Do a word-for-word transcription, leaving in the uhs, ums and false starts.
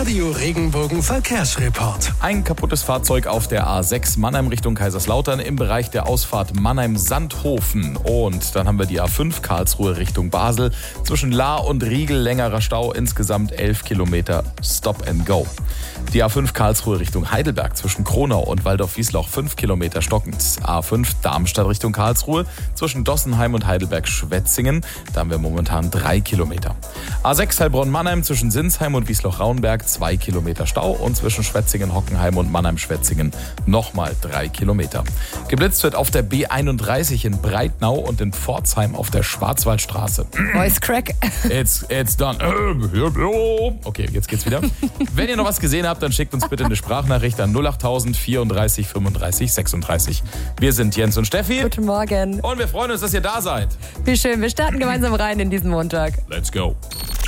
Radio Regenbogen Verkehrsreport. Ein kaputtes Fahrzeug auf der A sechs Mannheim Richtung Kaiserslautern im Bereich der Ausfahrt Mannheim-Sandhofen. Und dann haben wir die A fünf Karlsruhe Richtung Basel. Zwischen Lahr und Riegel längerer Stau, insgesamt elf Kilometer Stop and Go. Die A fünf Karlsruhe Richtung Heidelberg zwischen Kronau und Waldorf-Wiesloch fünf Kilometer stockend. A fünf Darmstadt Richtung Karlsruhe zwischen Dossenheim und Heidelberg-Schwetzingen. Da haben wir momentan drei Kilometer. A sechs Heilbronn-Mannheim zwischen Sinsheim und Wiesloch-Rauenberg zwei Kilometer Stau und zwischen Schwetzingen-Hockenheim und Mannheim-Schwetzingen nochmal drei Kilometer. Geblitzt wird auf der B einunddreißig in Breitnau und in Pforzheim auf der Schwarzwaldstraße. Voice Crack. It's, it's done. Okay, jetzt geht's wieder. Wenn ihr noch was gesehen habt, dann schickt uns bitte eine Sprachnachricht an null acht null null vierunddreißig fünfunddreißig sechsunddreißig. Wir sind Jens und Steffi. Guten Morgen. Und wir freuen uns, dass ihr da seid. Wie schön, wir starten gemeinsam rein in diesen Montag. Let's go.